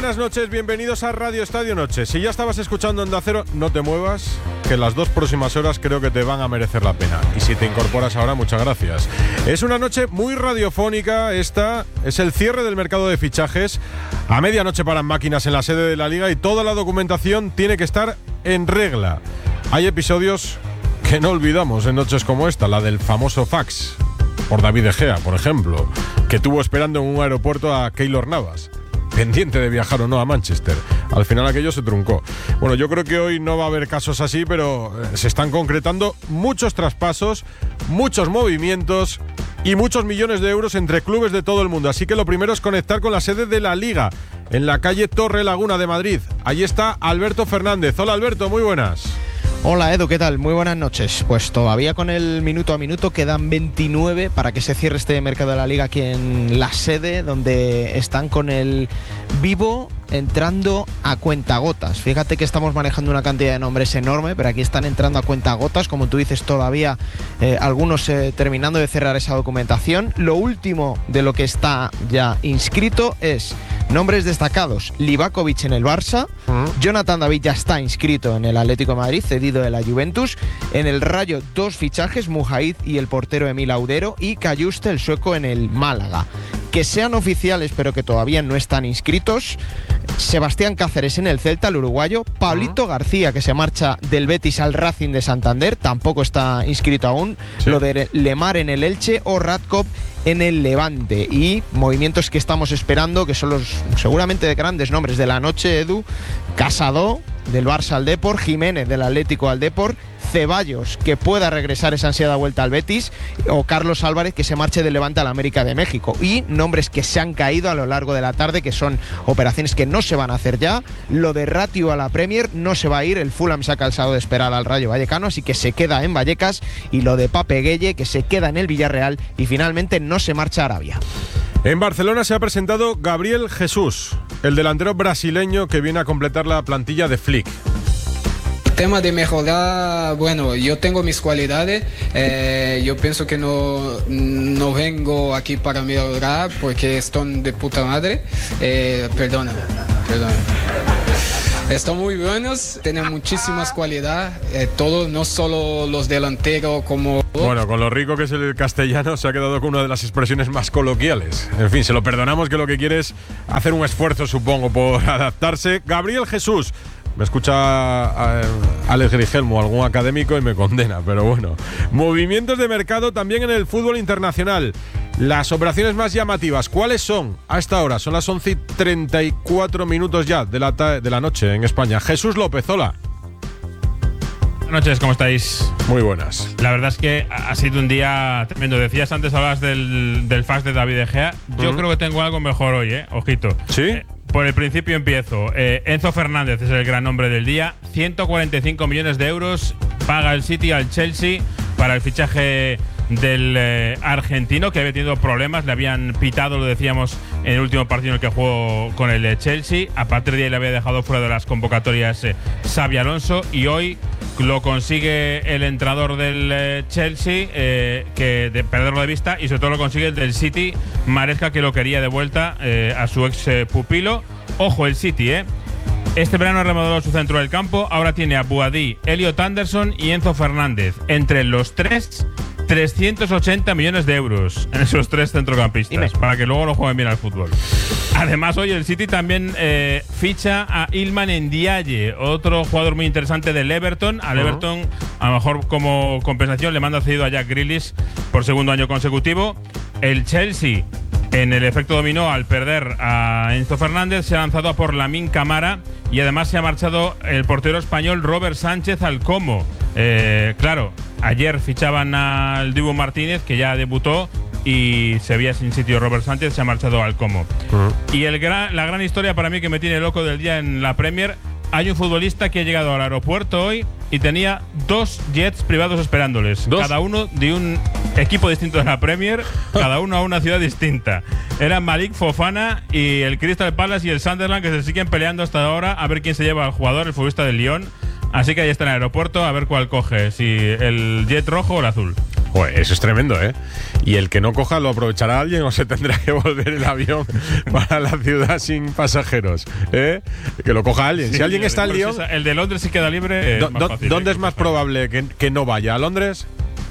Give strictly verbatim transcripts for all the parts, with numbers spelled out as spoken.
buenas noches, bienvenidos a Radio Estadio Noche. Si ya estabas escuchando Onda Cero, no te muevas, que las dos próximas horas creo que te van a merecer la pena. Y si te incorporas ahora, muchas gracias. Es una noche muy radiofónica, esta es el cierre del mercado de fichajes. A medianoche paran máquinas en la sede de la Liga y toda la documentación tiene que estar en regla. Hay episodios que no olvidamos en noches como esta, la del famoso fax por David De Gea, por ejemplo, que tuvo esperando en un aeropuerto a Keylor Navas, pendiente de viajar o no a Manchester. Al final aquello se truncó. Bueno, yo creo que hoy no va a haber casos así, pero se están concretando muchos traspasos, muchos movimientos y muchos millones de euros entre clubes de todo el mundo. Así que lo primero es conectar con la sede de la Liga, en la calle Torre Laguna de Madrid. Allí está Alberto Fernández. Hola Alberto, muy buenas. Hola Edu, ¿qué tal? Muy buenas noches. Pues todavía con el minuto a minuto quedan veintinueve para que se cierre este mercado de la Liga aquí en la sede, donde están con el vivo entrando a cuentagotas. Fíjate que estamos manejando una cantidad de nombres enorme, pero aquí están entrando a cuentagotas, como tú dices, todavía eh, algunos eh, terminando de cerrar esa documentación. Lo último de lo que está ya inscrito es nombres destacados: Livakovic en el Barça, uh-huh. Jonathan David ya está inscrito en el Atlético de Madrid, cedido de la Juventus. En el Rayo, dos fichajes: Mujaid y el portero Emil Audero, y Cayuste, el sueco, en el Málaga. Que sean oficiales pero que todavía no están inscritos: Sebastián Cáceres en el Celta, el uruguayo; Pablito uh-huh. García, que se marcha del Betis al Racing de Santander, tampoco está inscrito aún. Sí. Lo de Lemar en el Elche o Radkov en el Levante. Y movimientos que estamos esperando, que son los seguramente de grandes nombres de la noche, Edu: Casado del Barça al Depor, Jiménez del Atlético al Depor, Ceballos, que pueda regresar esa ansiada vuelta al Betis, o Carlos Álvarez, que se marche del Levante al América de México. Y nombres que se han caído a lo largo de la tarde, que son operaciones que no se van a hacer ya. Lo de Ratio a la Premier no se va a ir, el Fulham se ha cansado de esperar al Rayo Vallecano, así que se queda en Vallecas. Y lo de Pape Gueye, que se queda en el Villarreal y finalmente no se marcha a Arabia. En Barcelona se ha presentado Gabriel Jesús, el delantero brasileño que viene a completar la plantilla de Flick. Tema de mejorar, bueno, yo tengo mis cualidades, eh, yo pienso que no, no vengo aquí para mejorar porque están de puta madre, eh, perdona, perdona. Están muy buenos, tienen muchísimas cualidades, eh, todos, no solo los delanteros como... Bueno, con lo rico que es el castellano se ha quedado con una de las expresiones más coloquiales. En fin, se lo perdonamos, que lo que quiere es hacer un esfuerzo, supongo, por adaptarse. Gabriel Jesús. Me escucha Alex Grigelmo, algún académico, y me condena, pero bueno. Movimientos de mercado también en el fútbol internacional. Las operaciones más llamativas, ¿cuáles son? A esta hora, son las once y treinta y cuatro minutos ya de la, ta- de la noche en España. Jesús López, hola. Buenas noches, ¿cómo estáis? Muy buenas. La verdad es que ha sido un día tremendo. Decías antes, hablabas del, del fax de David De Gea. Yo uh-huh. creo que tengo algo mejor hoy, ¿eh? Ojito. ¿Sí? Eh, por el principio empiezo. Eh, Enzo Fernández es el gran nombre del día. ciento cuarenta y cinco millones de euros paga el City al Chelsea para el fichaje del eh, argentino, que había tenido problemas. Le habían pitado, lo decíamos, en el último partido en el que jugó con el eh, Chelsea. A partir de ahí le había dejado fuera de las convocatorias eh, Xabi Alonso, y hoy lo consigue el entrenador del eh, Chelsea, eh, que de perderlo de vista, y sobre todo lo consigue el del City, Maresca, que lo quería de vuelta eh, a su ex eh, pupilo. Ojo, el City, ¿eh? Este verano ha remodelado su centro del campo. Ahora tiene a Boadí, Elliot Anderson y Enzo Fernández. Entre los tres, trescientos ochenta millones de euros en esos tres centrocampistas. Dime. Para que luego lo jueguen bien al fútbol. Además, hoy el City también eh, ficha a Iliman Ndiaye, otro jugador muy interesante del Everton. Al uh-huh. Everton, a lo mejor como compensación, le manda cedido a Jack Grealish por segundo año consecutivo. El Chelsea, en el efecto dominó, al perder a Enzo Fernández, se ha lanzado a por Lamine Camara, y además se ha marchado el portero español Robert Sánchez al Como. Eh, claro, ayer fichaban al Dibu Martínez, que ya debutó, y se veía sin sitio Robert Sánchez, se ha marchado al Como. Uh-huh. Y el gran, la gran historia para mí que me tiene loco del día en la Premier: hay un futbolista que ha llegado al aeropuerto hoy y tenía dos jets privados esperándoles. ¿Dos? Cada uno de un equipo distinto de la Premier, cada uno a una ciudad distinta. Eran Malik Fofana y el Crystal Palace y el Sunderland, que se siguen peleando hasta ahora a ver quién se lleva al jugador, el futbolista del Lyon. Así que ahí está en el aeropuerto, a ver cuál coge, si el jet rojo o el azul. Joder, eso es tremendo, ¿eh? Y el que no coja lo aprovechará alguien o se tendrá que volver el avión para la ciudad sin pasajeros, ¿eh? Que lo coja alguien. Sí, si alguien está en Lyon… El de Londres sí queda libre. Do, es más do, fácil, ¿Dónde ¿eh? es más probable que, que no vaya? ¿A Londres?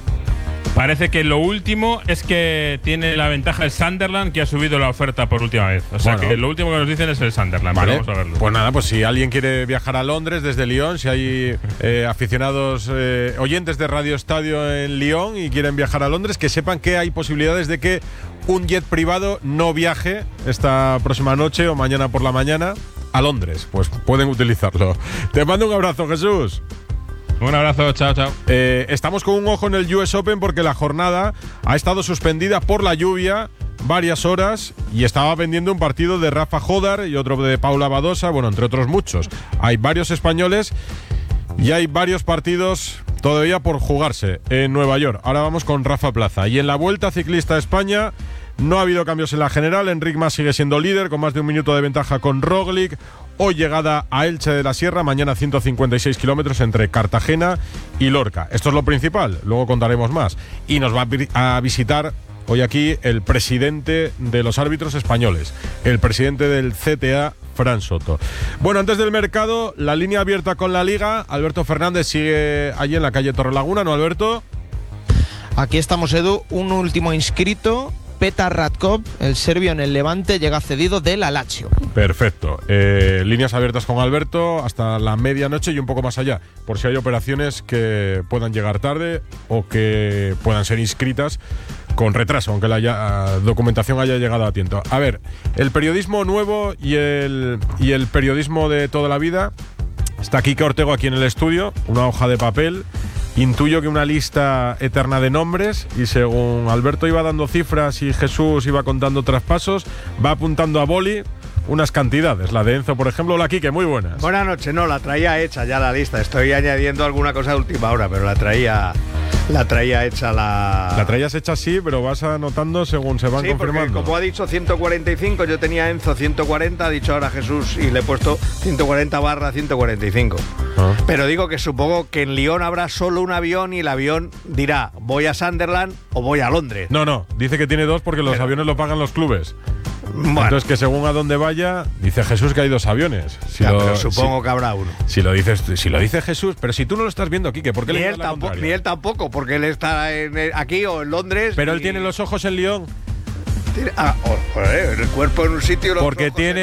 Parece que lo último es que tiene la ventaja el Sunderland, que ha subido la oferta por última vez. O sea Bueno. que lo último que nos dicen es el Sunderland. Vale, Pero vamos a verlo. pues nada, pues si alguien quiere viajar a Londres desde Lyon, si hay eh, aficionados, eh, oyentes de Radio Estadio en Lyon y quieren viajar a Londres, que sepan que hay posibilidades de que un jet privado no viaje esta próxima noche o mañana por la mañana a Londres. Pues pueden utilizarlo. Te mando un abrazo, Jesús. Un abrazo, chao, chao. Eh, estamos con un ojo en el U S Open porque la jornada ha estado suspendida por la lluvia varias horas y estaba pendiente un partido de Rafa Jodar y otro de Paula Badosa, bueno, entre otros muchos. Hay varios españoles y hay varios partidos todavía por jugarse en Nueva York. Ahora vamos con Rafa Plaza. Y en la Vuelta Ciclista a España no ha habido cambios en la general. Enric Mas sigue siendo líder con más de un minuto de ventaja con Roglic. Hoy llegada a Elche de la Sierra, mañana ciento cincuenta y seis kilómetros entre Cartagena y Lorca. Esto es lo principal, luego contaremos más. Y nos va a, vi- a visitar hoy aquí el presidente de los árbitros españoles, el presidente del C T A, Fran Soto. Bueno, antes del mercado, la línea abierta con la Liga. Alberto Fernández sigue allí en la calle Torrelaguna, ¿no, Alberto? Aquí estamos, Edu, un último inscrito. Petar Ratkov, el serbio en el Levante, llega cedido del Lazio. Perfecto. Eh, líneas abiertas con Alberto hasta la medianoche y un poco más allá, por si hay operaciones que puedan llegar tarde o que puedan ser inscritas con retraso, aunque la haya, documentación haya llegado a tiempo. A ver, el periodismo nuevo y el, y el periodismo de toda la vida. Está Kike Ortego aquí en el estudio, una hoja de papel. Intuyo que una lista eterna de nombres y según Alberto iba dando cifras y Jesús iba contando traspasos, va apuntando a boli unas cantidades. La de Enzo, por ejemplo. Hola, Kike, muy buenas. Buenas noches, no, la traía hecha ya la lista. Estoy añadiendo alguna cosa de última hora, pero la traía la traía hecha la… La traías hecha sí, pero vas anotando según se van sí, porque confirmando. como ha dicho ciento cuarenta y cinco, yo tenía Enzo ciento cuarenta, ha dicho ahora Jesús y le he puesto ciento cuarenta barra ciento cuarenta y cinco. Ah. Pero digo que supongo que en Lyon habrá solo un avión y el avión dirá voy a Sunderland o voy a Londres. No, no, dice que tiene dos porque los Pero- aviones lo pagan los clubes. Bueno, Entonces que según a dónde vaya, dice Jesús que hay dos aviones. Si ya, lo- pero supongo si- que habrá uno. Si lo dices, si lo dice Jesús, pero si tú no lo estás viendo, Kike, ¿por qué Ni le él, dices la tampoco, contraria? ni él tampoco, porque él está en el- aquí o en Londres. Pero él y- tiene los ojos en Lyon. Tiene- ah, oh, joder, el cuerpo en un sitio y los Porque ojos en tiene